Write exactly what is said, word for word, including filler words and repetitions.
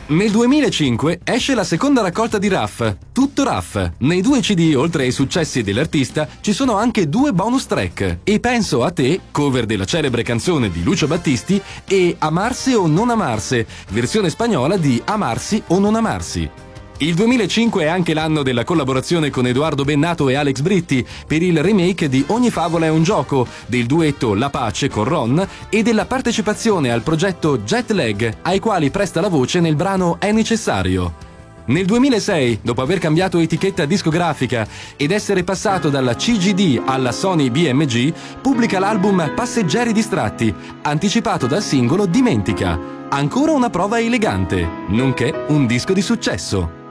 Nel duemilacinque esce la seconda raccolta di Raff, Tutto Raff. Nei due C D, oltre ai successi dell'artista, ci sono anche due bonus track: E penso a te, cover della celebre canzone di Lucio Battisti, e Amarse o non amarse, versione spagnola di Amarsi o non amarsi. Il duemilacinque è anche l'anno della collaborazione con Edoardo Bennato e Alex Britti per il remake di Ogni favola è un gioco, del duetto La Pace con Ron e della partecipazione al progetto Jet Lag, ai quali presta la voce nel brano È necessario. Nel duemilasei, dopo aver cambiato etichetta discografica ed essere passato dalla C G D alla Sony B M G, pubblica l'album Passeggeri distratti, anticipato dal singolo Dimentica. Ancora una prova elegante, nonché un disco di successo.